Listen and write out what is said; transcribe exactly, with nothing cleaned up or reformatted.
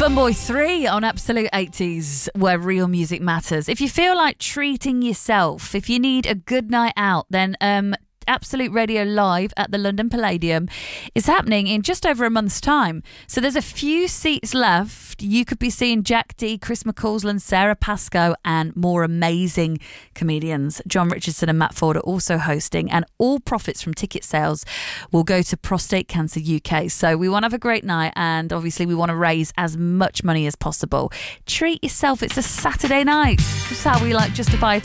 Funboy three on Absolute eighties, where real music matters. If you feel like treating yourself, if you need a good night out, then um, Absolute Radio Live at the London Palladium is happening in just over a month's time. So there's a few seats left. You could be seeing Jack D, Chris McCausland, Sarah Pascoe, and more amazing comedians. John Richardson and Matt Ford are also hosting, and all profits from ticket sales will go to Prostate Cancer U K. So we want to have a great night, and obviously we want to raise as much money as possible. Treat yourself. It's a Saturday night. That's how we like justify